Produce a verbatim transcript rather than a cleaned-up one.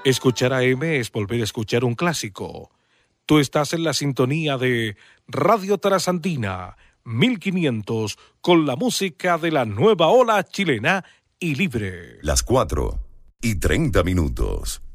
Escuchar A M es volver a escuchar un clásico. Tú estás en la sintonía de Radio Trasandina, mil quinientos, con la música de la nueva ola chilena y libre. Las cuatro y treinta minutos.